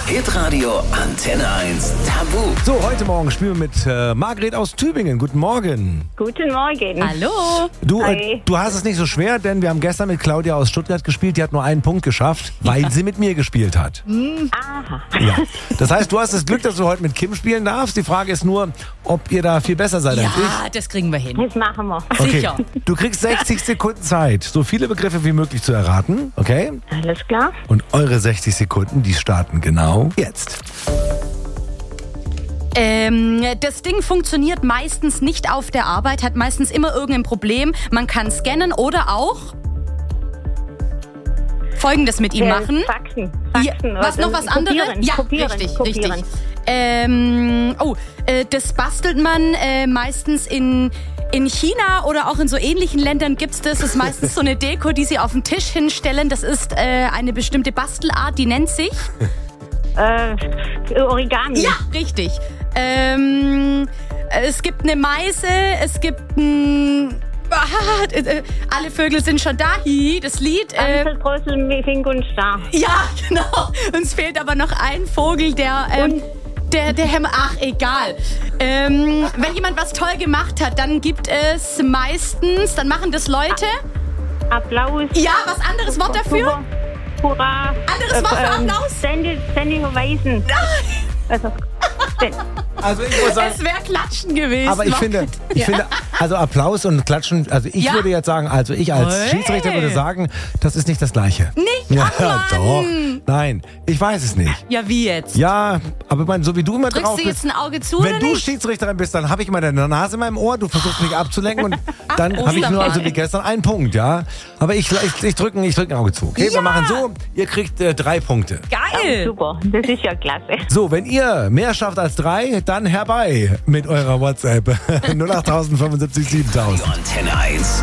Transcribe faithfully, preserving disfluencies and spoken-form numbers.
Hitradio Antenne eins Tabu. So, heute Morgen spielen wir mit äh, Margret aus Tübingen. Guten Morgen. Guten Morgen. Hallo. Du, äh, Hi. du hast es nicht so schwer, denn wir haben gestern mit Claudia aus Stuttgart gespielt. Die hat nur einen Punkt geschafft, weil Ja. sie mit mir gespielt hat. Aha. Ja. Das heißt, du hast das Glück, dass du heute mit Kim spielen darfst. Die Frage ist nur, ob ihr da viel besser seid als ich. Ja, das kriegen wir hin. Das machen wir. Okay. Sicher. Du kriegst sechzig Sekunden Zeit, so viele Begriffe wie möglich zu erraten. Okay? Alles klar. Und eure sechzig Sekunden, die starten genau jetzt. Ähm, das Ding funktioniert meistens nicht auf der Arbeit, hat meistens immer irgendein Problem. Man kann scannen oder auch Folgendes mit ihm Äh, machen. Faxen. Ja, Faxen. was noch was anderes? Kopieren. Ja, kopieren. richtig, kopieren. richtig. Ähm, oh, äh, das bastelt man äh, meistens in, in China oder auch in so ähnlichen Ländern gibt's das. Das ist meistens so eine Deko, die sie auf den Tisch hinstellen. Das ist äh, eine bestimmte Bastelart, die nennt sich... Äh, Origami. Ja, richtig. Ähm, es gibt eine Meise, es gibt ein... Ah, äh, äh, alle Vögel sind schon da. Hi, das Lied. Äh, Amsel, Drossel, Fink und Star. ja, genau. Uns fehlt aber noch ein Vogel, der... Ähm, Und? der, der Hämmer... Ach, egal. Ähm, wenn jemand was toll gemacht hat, dann gibt es meistens... Dann machen das Leute... Applaus. Ja, was anderes Wort dafür? Super. Hurra. Anderes Wort für ähm, Applaus? Sandy, Sandy Verweisen. Also, Also ich muss sagen, Es wäre Klatschen gewesen. aber ich Margret. finde, ich Ja. finde, also Applaus und Klatschen, also ich Ja. würde jetzt sagen, also ich als Hey. Schiedsrichter würde sagen, das ist nicht das Gleiche. Nicht? Ja, Ach, Mann. doch. Nein, ich weiß es nicht. Ja, wie jetzt? Ja, aber ich meine, so wie du immer Drückst drauf du bist, jetzt ein Auge zu wenn oder du nicht? Schiedsrichterin bist, dann habe ich immer deine Nase in meinem Ohr, du versuchst mich abzulenken und dann Ach, habe ich nur Ostermann. also wie gestern einen Punkt, ja. Aber ich, ich, ich drücke ich drück ein Auge zu. Okay, wir Ja. machen so, ihr kriegt äh, drei Punkte. Geil. super. Das ist ja klasse. So, wenn ihr mehr schafft als drei, dann herbei mit eurer WhatsApp null acht fünfundsiebzig siebentausend. Antenne eins.